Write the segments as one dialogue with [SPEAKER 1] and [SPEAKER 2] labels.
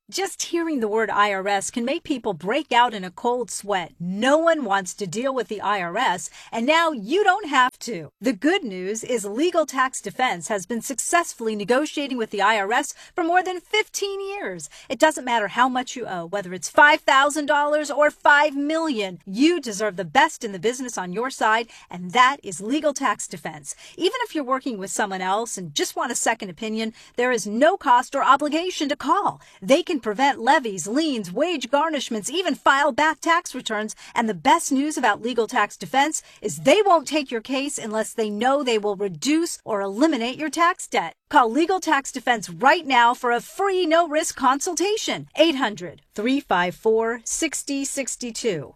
[SPEAKER 1] Just hearing the word IRS can make people break out in a cold sweat. No one wants to deal with the IRS, and now you don't have to. The good news is Legal Tax Defense has been successfully negotiating with the IRS for more than 15 years. It doesn't matter how much you owe, whether it's $5,000 or $5 million. You deserve the best in the business on your side, and that is Legal Tax Defense. Even if you're working with someone else and just want a second opinion, there is no cost or obligation to call. They can prevent levies, liens, wage garnishments, even file back tax returns. And the best news about Legal Tax Defense is they won't take your case unless they know they will reduce or eliminate your tax debt. Call Legal Tax Defense right now for a free no-risk consultation. 800-354-6062.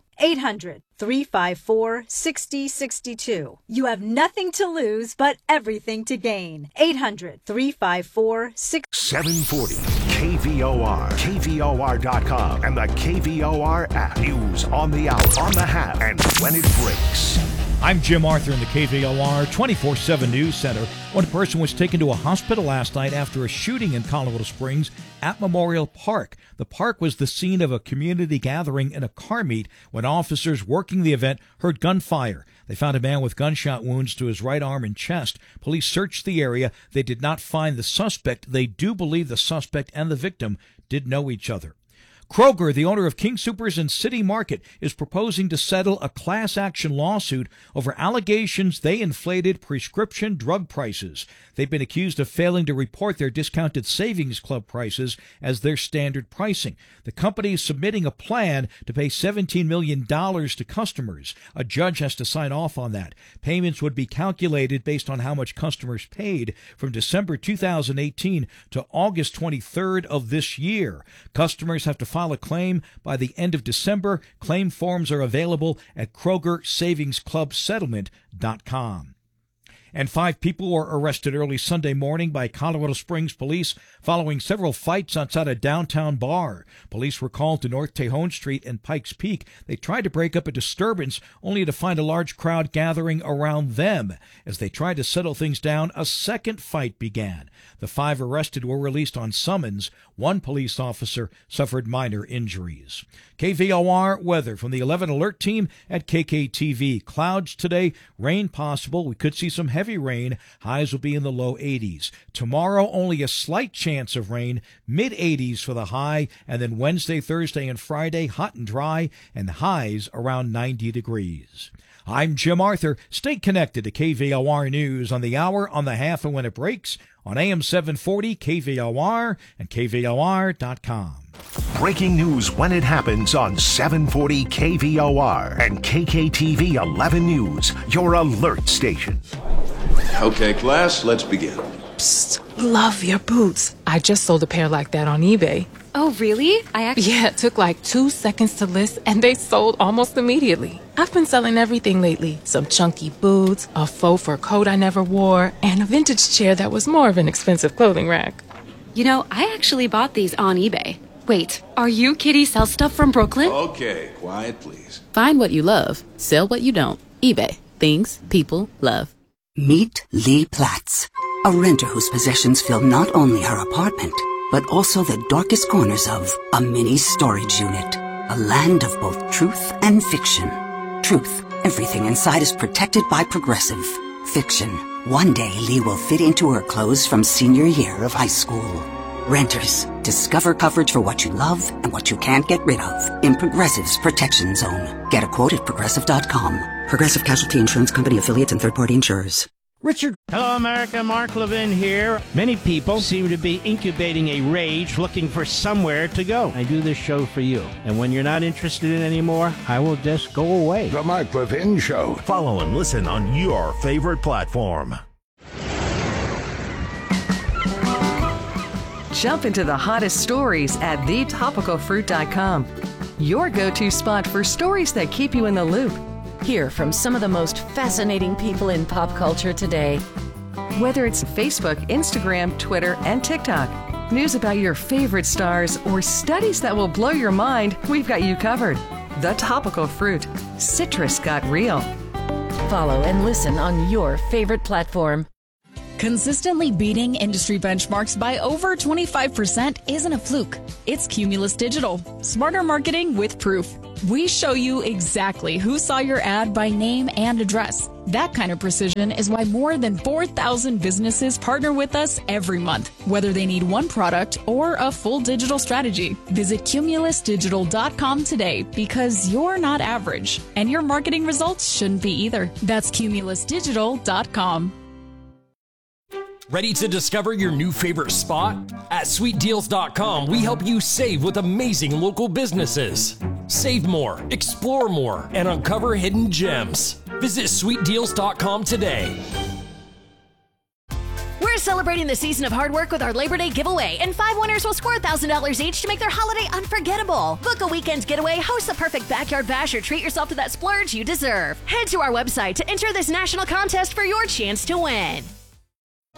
[SPEAKER 1] 800-354-6062. You have nothing to lose, but everything to gain. 800-354-6062.
[SPEAKER 2] 740 KVOR, KVOR.com, and the KVOR app. News on the hour, on the half, and when it breaks.
[SPEAKER 3] I'm Jim Arthur in the KVOR 24/7 News Center. One person was taken to a hospital last night after a shooting in Colorado Springs at Memorial Park. The park was the scene of a community gathering in a car meet when officers working the event heard gunfire. They found a man with gunshot wounds to his right arm and chest. Police searched the area. They did not find the suspect. They do believe the suspect and the victim did know each other. Kroger, the owner of King Soopers and City Market, is proposing to settle a class action lawsuit over allegations they inflated prescription drug prices. They've been accused of failing to report their discounted savings club prices as their standard pricing. The company is submitting a plan to pay $17 million to customers. A judge has to sign off on that. Payments would be calculated based on how much customers paid from December 2018 to August 23rd of this year. Customers have to file a claim by the end of December. Claim forms are available at KrogerSavingsClubSettlement.com. And 5 people were arrested early Sunday morning by Colorado Springs police following several fights outside a downtown bar. Police were called to North Tejon Street and Pikes Peak. They tried to break up a disturbance only to find a large crowd gathering around them. As they tried to settle things down, a second fight began. The 5 arrested were released on summons. 1 police officer suffered minor injuries. KVOR weather from the 11 Alert Team at KKTV. Clouds today, rain possible. We could see some heavy rain. Highs will be in the low 80s. Tomorrow, only a slight chance of rain, mid-80s for the high, and then Wednesday, Thursday, and Friday, hot and dry, and highs around 90 degrees. I'm Jim Arthur. Stay connected to KVOR News on the hour, on the half, and when it breaks on AM 740, KVOR, and KVOR.com.
[SPEAKER 2] Breaking news when it happens on 740 KVOR and KKTV 11 News, your alert station.
[SPEAKER 4] Okay, class, let's begin.
[SPEAKER 5] Psst, love your boots. I just sold a pair like that on eBay.
[SPEAKER 6] Oh, really?
[SPEAKER 5] Yeah, it took like 2 seconds to list, and they sold almost immediately. I've been selling everything lately. Some chunky boots, a faux fur coat I never wore, and a vintage chair that was more of an expensive clothing rack.
[SPEAKER 6] You know, I actually bought these on eBay. Wait, are you Kitty Sell Stuff from Brooklyn?
[SPEAKER 4] Okay, quiet, please.
[SPEAKER 7] Find what you love, sell what you don't. eBay. Things people love.
[SPEAKER 8] Meet Lee Platts, a renter whose possessions fill not only her apartment, but also the darkest corners of a mini storage unit. A land of both truth and fiction. Truth, everything inside is protected by Progressive. Fiction, one day Lee will fit into her clothes from senior year of high school. Renters, discover coverage for what you love and what you can't get rid of in Progressive's Protection Zone. Get a quote at Progressive.com. Progressive Casualty Insurance Company, affiliates, and third-party insurers.
[SPEAKER 9] Richard. Hello, America. Mark Levin here. Many people seem to be incubating a rage looking for somewhere to go. I do this show for you. And when you're not interested in it anymore, I will just go away.
[SPEAKER 2] The Mark Levin Show.
[SPEAKER 10] Follow and listen on your favorite platform.
[SPEAKER 11] Jump into the hottest stories at thetopicalfruit.com. Your go-to spot for stories that keep you in the loop.
[SPEAKER 7] Hear from some of the most fascinating people in pop culture today.
[SPEAKER 11] Whether it's Facebook, Instagram, Twitter, and TikTok, news about your favorite stars, or studies that will blow your mind, we've got you covered. The Topical Fruit. Citrus got real.
[SPEAKER 7] Follow and listen on your favorite platform.
[SPEAKER 12] Consistently beating industry benchmarks by over 25% isn't a fluke. It's Cumulus Digital. Smarter marketing with proof. We show you exactly who saw your ad by name and address. That kind of precision is why more than 4,000 businesses partner with us every month, whether they need one product or a full digital strategy. Visit cumulusdigital.com today because you're not average, and your marketing results shouldn't be either. That's cumulusdigital.com.
[SPEAKER 13] Ready to discover your new favorite spot? At sweetdeals.com, we help you save with amazing local businesses. Save more, explore more, and uncover hidden gems. Visit sweetdeals.com today.
[SPEAKER 14] We're celebrating the season of hard work with our Labor Day giveaway, and 5 winners will score $1,000 each to make their holiday unforgettable. Book a weekend getaway, host the perfect backyard bash, or treat yourself to that splurge you deserve. Head to our website to enter this national contest for your chance to win.